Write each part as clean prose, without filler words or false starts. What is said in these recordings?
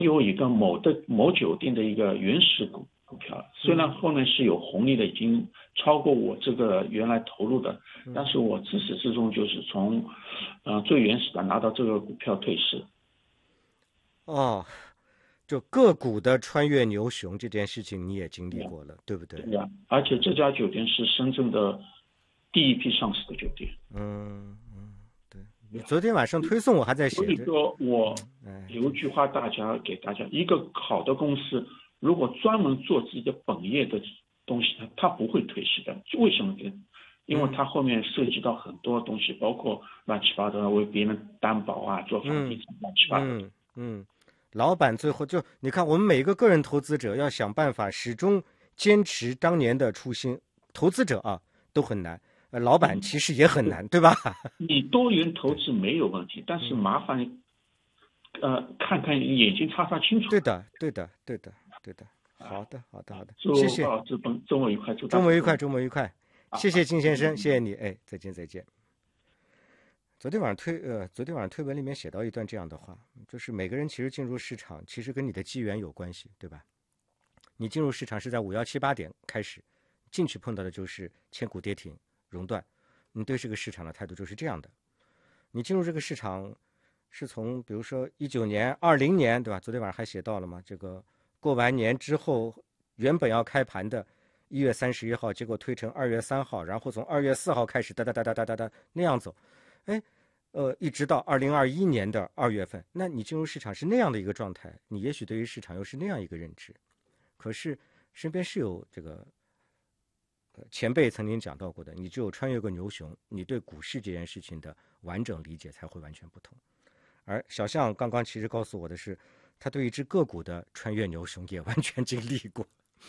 有一个某酒店的一个原始股票，虽然后面是有红利的，已经超过我这个原来投入的，但是我自始至终就是从最原始的拿到这个股票退市。 哦，就个股的穿越牛熊这件事情你也经历过了，对不对？ 对呀，而且这家酒店是深圳的第一批上市的酒店。 嗯嗯，对。你昨天晚上推送我还在所以写着， 说我哎， 有一句话给大家，一个好的公司如果专门做自己的本业的东西，它不会退市的。为什么呢？因为它后面涉及到很多东西，包括乱七八糟的为别人担保啊，做房地产乱七八糟的。 老板最后就你看，我们每一个个人投资者要想办法始终坚持当年的初心，投资者啊都很难，老板其实也很难，对吧？ 你多元投资没有问题，但是麻烦看看眼睛擦清楚。 对的，对的，对的，对的。好的，好的，好的，谢祝谢。 周末愉快，祝大家周末愉快，周末愉快。谢谢金先生，谢谢你，哎，再见，再见。昨天晚上推文里面写到一段这样的话，就是每个人其实进入市场，其实跟你的机缘有关系，对吧？你进入市场是在5178点开始，进去碰到的就是千股跌停、熔断，你对这个市场的态度就是这样的。你进入这个市场是从比如说19年、20年，对吧？昨天晚上还写到了嘛，这个过完年之后，原本要开盘的1月31号，结果推成2月3号，然后从2月4号开始哒哒哒哒哒哒哒那样走，哎，一直到2021年的2月份，那你进入市场是那样的一个状态，你也许对于市场又是那样一个认知。可是身边是有这个前辈曾经讲到过的，你只有穿越过牛熊，你对股市这件事情的完整理解才会完全不同。而小象刚刚其实告诉我的是，他对一只个股的穿越牛熊也完全经历过。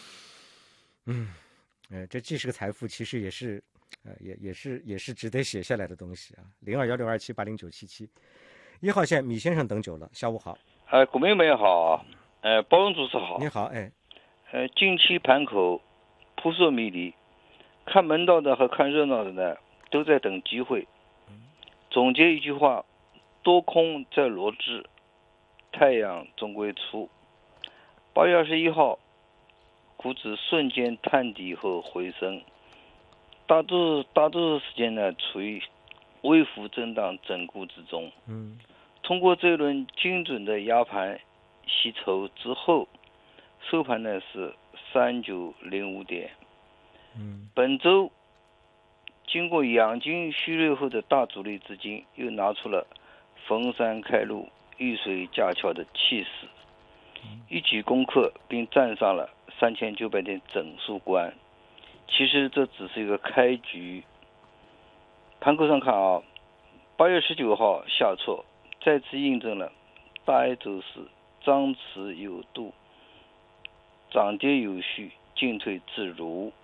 这既是个财富，其实也是，也是值得写下来的东西啊。021627809771号线米先生等久了，下午好。 股民们好，包容主持好。 你好，哎。 近期盘口扑朔迷离，看门道的和看热闹的呢，都在等机会。总结一句话，多空在罗织，太阳终归出。8月21号，股指瞬间探底后回升，大多数时间呢处于微幅震荡整固之中。通过这一轮精准的压盘吸筹之后，收盘呢是3905点。本周经过养精蓄锐后的大主力资金又拿出了逢山开路、遇水架桥的气势，一举攻克并站上了3900点整数关。其实这只是一个开局。盘口上看啊，8月19号下挫，再次印证了大 A 走势张弛有度，涨跌有序，进退自如。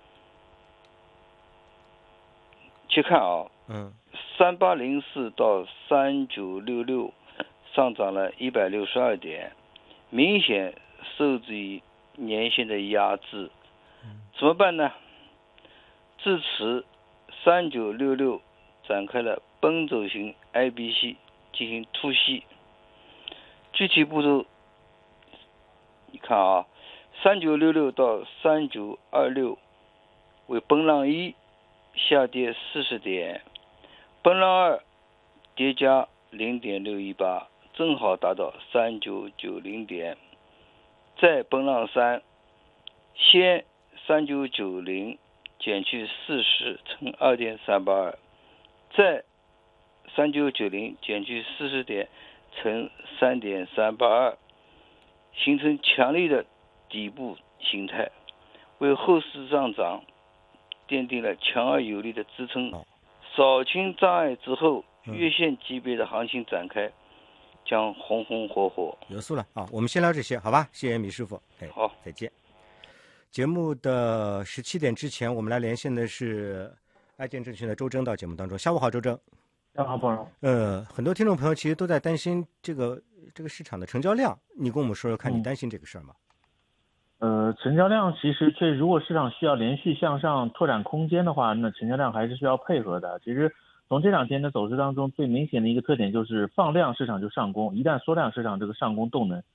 去看啊，3804到3966上涨了162点，明显受制于年线的压制。怎么办呢？至此3966展开了奔走型 IBC 进行突袭。具体步骤你看啊，3966到3926为奔浪1下跌40点，奔浪2跌加 0.618， 正好达到3990点。再奔浪3，先3990减去40乘 2.382， 再3990减去40点乘 3.382， 形成强力的底部形态，为后市上涨奠定了强而有力的支撑。扫清障碍之后，月线级别的行情展开，将红红火火。 有数了啊！我们先聊这些，好吧？谢谢米师傅， 好， 再见。节目的17点之前，我们来连线的是爱建证券的周征到节目当中。下午好，周征。 下午好，包容。 很多听众朋友其实都在担心这个市场的成交量，你跟我们说说看，你担心这个事儿吗？ 成交量其实如果市场需要连续向上拓展空间的话，那成交量还是需要配合的。其实从这2天的走势当中，最明显的一个特点就是放量市场就上攻，一旦缩量市场这个上攻动能